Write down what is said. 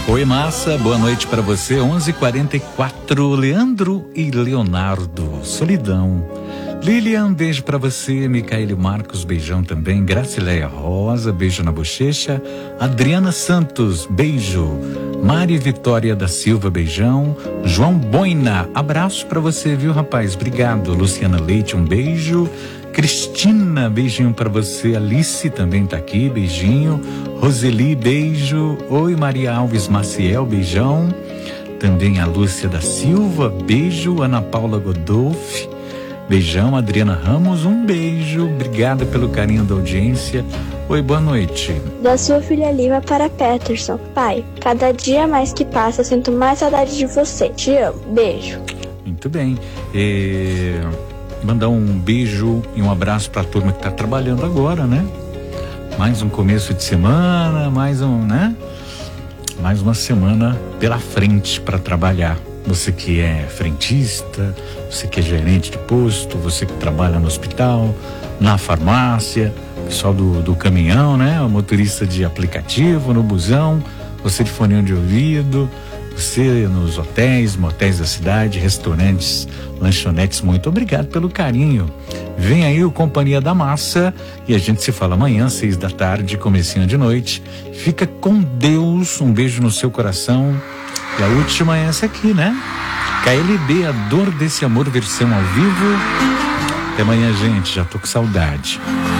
Oi, massa, boa noite para você. 11h44, Leandro e Leonardo, Solidão. Lilian, beijo para você. Micaele Marcos, beijão também. Gracileia Rosa, beijo na bochecha. Adriana Santos, beijo. Mari Vitória da Silva, beijão. João Boina, abraço para você, viu, rapaz? Obrigado. Luciana Leite, um beijo. Cristina, beijinho para você. Alice também tá aqui, beijinho. Roseli, beijo. Oi, Maria Alves Maciel, beijão. Também a Lúcia da Silva, beijo. Ana Paula Godolfi, beijão. Adriana Ramos, um beijo. Obrigada pelo carinho da audiência. Oi, boa noite. Da sua filha Lívia para Peterson. Pai, cada dia mais que passa, sinto mais saudade de você. Te amo. Beijo. Muito bem. Mandar um beijo e um abraço para a turma que está trabalhando agora, né? Mais um começo de semana, mais uma semana pela frente para trabalhar. Você que é frentista, você que é gerente de posto, você que trabalha no hospital, na farmácia, pessoal do caminhão, né? O motorista de aplicativo, no busão, você de foninho de ouvido, você nos hotéis, motéis da cidade, restaurantes, lanchonetes, muito obrigado pelo carinho. Vem aí o Companhia da Massa e a gente se fala amanhã, 18h, comecinho de noite. Fica com Deus, um beijo no seu coração. E a última é essa aqui, né? KLB, A Dor Desse Amor, versão ao vivo. Até amanhã, gente, já tô com saudade.